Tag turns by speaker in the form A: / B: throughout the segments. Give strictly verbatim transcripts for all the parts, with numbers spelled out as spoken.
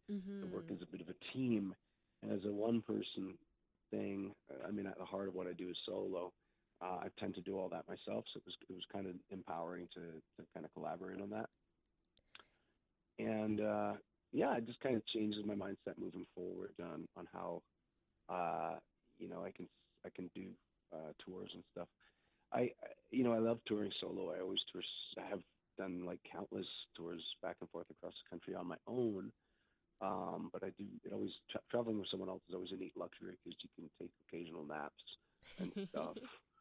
A: to work
B: Mm-hmm.
A: as a bit of a team. As a one-person thing, I mean, at the heart of what I do is solo. Uh, I tend to do all that myself, so it was it was kind of empowering to to kind of collaborate on that. And uh, yeah, it just kind of changes my mindset moving forward on on how uh, you know I can I can do uh, tours and stuff. I, you know, I love touring solo. I always tour. I have done like countless tours back and forth across the country on my own. Um, but I do. It always tra- traveling with someone else is always a neat luxury because you can take occasional naps and stuff.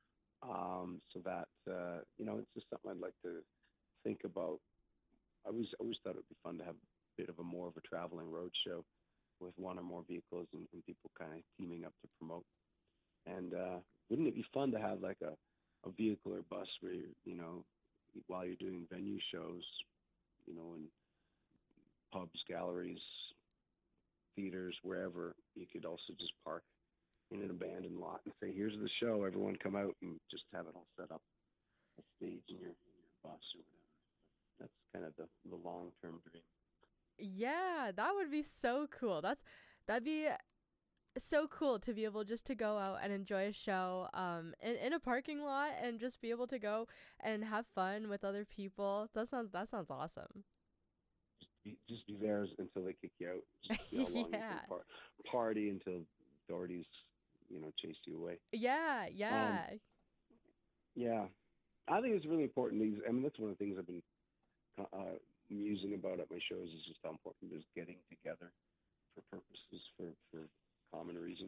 A: Um, so that uh, you know, it's just something I'd like to think about. I always always thought it would be fun to have a bit of a more of a traveling road show with one or more vehicles and, and people kind of teaming up to promote. And uh, wouldn't it be fun to have like a, a vehicle or bus where you're, you know, while you're doing venue shows, you know, in pubs, galleries, theaters, wherever, you could also just park in an abandoned lot and say, "Here's the show. Everyone come out," and just have it all set up, a stage in your in your bus or whatever. That's kind of the the long term dream.
B: Yeah, that would be so cool. That's that'd be so cool to be able just to go out and enjoy a show um in, in a parking lot and just be able to go and have fun with other people. That sounds that sounds awesome.
A: Just be, just be there until they kick you out. Just to see how long you can
B: Yeah.
A: par- party until authorities, you know, chase you away.
B: Yeah,
A: Um,
B: yeah.
A: yeah, I think it's really important. These, I mean, that's one of the things I've been uh, musing about at my shows is just how important it is getting together for purposes for for common reason.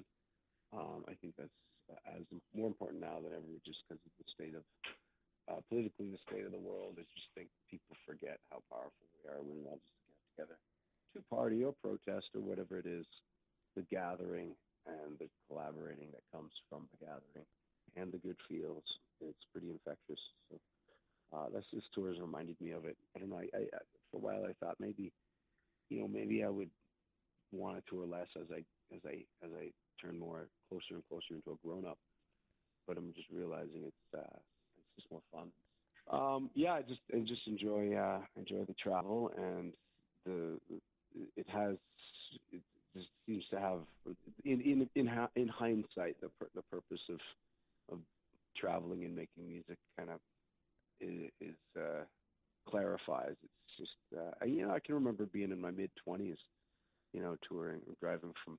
A: Um, I think that's uh, as more important now than ever, just because of the state of uh, politically the state of the world. I just think people forget how powerful we are when we all just get together to party or protest or whatever it is. The gathering and the collaborating that comes from the gathering and the good feels. It's pretty infectious. So uh, that's this tour has reminded me of it. I don't know. I, I, for a while I thought maybe you know maybe I would want to tour less as I as I as I turn more closer and closer into a grown up. But I'm just realizing it's uh, it's just more fun. Um, yeah, I just I just enjoy uh, enjoy the travel and the it has it just seems to have in in in in hindsight the the purpose of of traveling and making music kind of is, is uh, clarifies. It's just uh, you know I can remember being in my mid twenties, you know, touring or driving from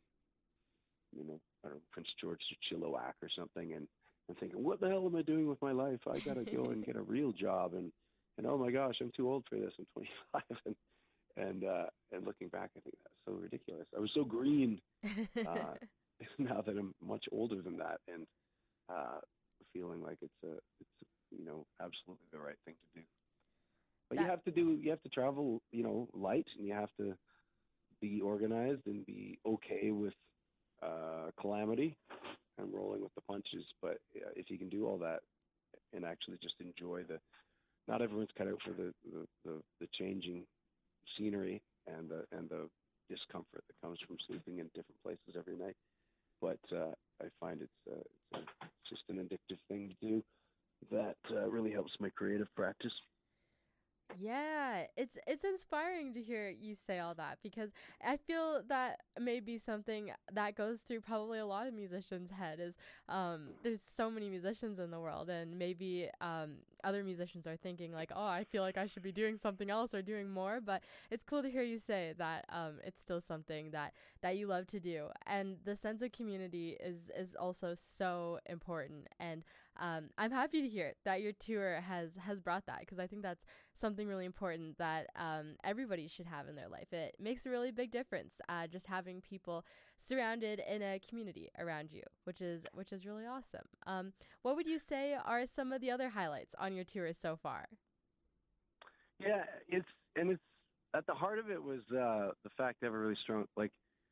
A: you know I don't know, Prince George to Chilliwack or something, and and thinking, what the hell am I doing with my life? I got to go and get a real job, and and oh my gosh, I'm too old for this. I'm twenty-five, and and uh, and looking back, I think that's so ridiculous. I was so green. Uh, now that I'm much older than that, and uh, feeling like it's a it's you know absolutely the right thing to do. But you
B: That
A: have to do you have to travel you know light, and you have to be organized and be okay with uh, calamity and rolling with the punches. But uh, if you can do all that and actually just enjoy the, not everyone's cut out for the the, the, the changing scenery and the and the discomfort that comes from sleeping in different places every night. But uh, I find it's, uh, it's, a, it's just an addictive thing to do that uh, really helps my creative practice.
B: Yeah, it's it's inspiring to hear you say all that because I feel that may be something that goes through probably a lot of musicians' head is um, there's so many musicians in the world and maybe um, other musicians are thinking like, oh, I feel like I should be doing something else or doing more, but it's cool to hear you say that um, it's still something that that you love to do, and the sense of community is is also so important, and um, I'm happy to hear that your tour has has brought that because I think that's something really important that um, everybody should have in their life. It makes a really big difference. Uh, just having people surrounded in a community around you, which is which is really awesome. Um, what would you say are some of the other highlights on your tours so far?
A: Yeah, it's and it's at the heart of it was uh, the fact to have a really strong like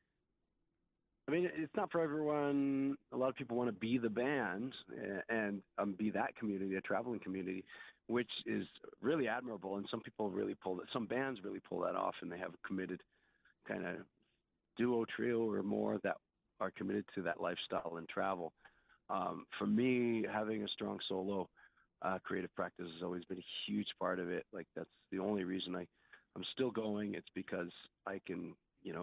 A: I mean, it's not for everyone. A lot of people want to be the band and um, be that community, a traveling community, which is really admirable. And some people really pull that. Some bands really pull that off, and they have a committed kind of duo, trio, or more that are committed to that lifestyle and travel. Um, for me, having a strong solo uh, creative practice has always been a huge part of it. Like that's the only reason I, I'm still going. It's because I can